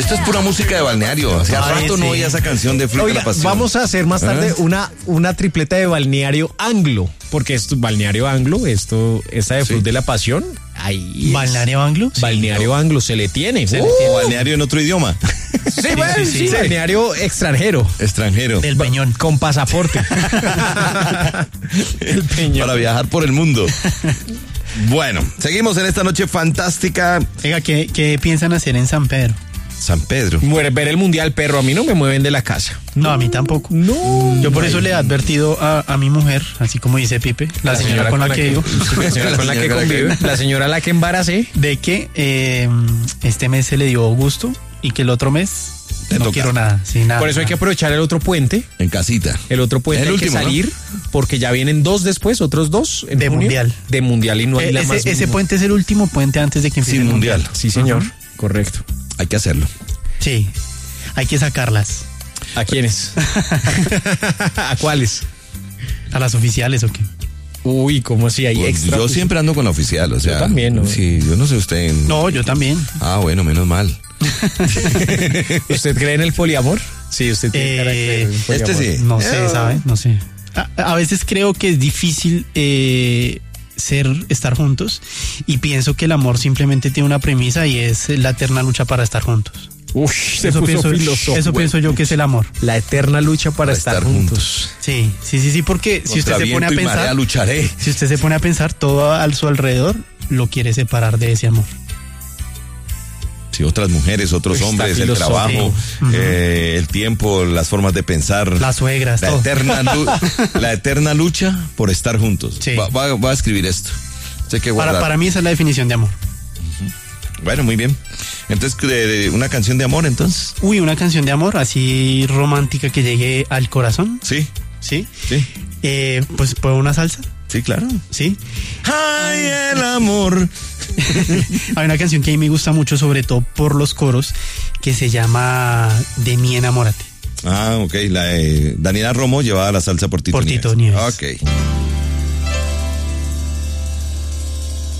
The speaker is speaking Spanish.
Esto es pura música de balneario. Hace rato no oía esa canción de Fruit de la Pasión. Vamos a hacer más tarde una tripleta de balneario anglo, porque esto balneario anglo, esta de Fruit de la Pasión. ¿Balneario anglo? Balneario anglo se le tiene. Balneario en otro idioma. Sí, balneario extranjero. Extranjero. Del Peñón. Con pasaporte. El Peñón. Para viajar por el mundo. Bueno, seguimos en esta noche fantástica. Oiga, ¿qué piensan hacer en San Pedro? San Pedro. Ver el mundial, perro. A mí no me mueven de la casa. No, a mí tampoco. No. Yo por eso le he advertido a mi mujer, así como dice Pipe, la señora con la que vivo. La señora con la que convive. La señora a la que embaracé. De que este mes se le dio gusto y que el otro mes no quiero nada. Sí, nada. Por eso hay que aprovechar el otro puente. En casita. El otro puente hay último, que salir, ¿no? Porque ya vienen otros dos en de junio, mundial. De mundial y no hay ese puente es el último puente antes de que empiece el mundial. Sí, señor. Correcto. Hay que hacerlo. Sí, hay que sacarlas. ¿A quiénes? ¿A cuáles? ¿A las oficiales o qué? Uy, ¿cómo si hay extra? Yo siempre ando con la oficial, o sea. Yo también, ¿no? Sí, yo no sé usted. No, yo también. Ah, bueno, menos mal. ¿Usted cree en el poliamor? Sí, usted tiene cara de creer en el poliamor. Este sí. No sé, ¿sabe? No sé. A veces creo que es difícil estar juntos y pienso que el amor simplemente tiene una premisa y es la eterna lucha para estar juntos. Eso pienso yo que es el amor. La eterna lucha para estar juntos. Sí, porque si usted se pone a pensar, lucharé. Si usted se pone a pensar, todo a su alrededor lo quiere separar de ese amor. Sí, otras mujeres, otros hombres, el trabajo, el tiempo, las formas de pensar. Las suegras, todo. La eterna lucha por estar juntos. Sí. Voy a escribir esto. Para mí esa es la definición de amor. Bueno, muy bien. Entonces, una canción de amor, entonces. Uy, una canción de amor así romántica que llegue al corazón. Sí. ¿Sí? Sí. Pues, ¿puedo una salsa? Sí, claro. ¿Sí? ¡Ay, el amor! Hay una canción que a mí me gusta mucho, sobre todo por los coros, que se llama De mí enamórate. Ah, ok. La de Daniela Romo llevaba la salsa por Tito Nieves. Nieves. Ok.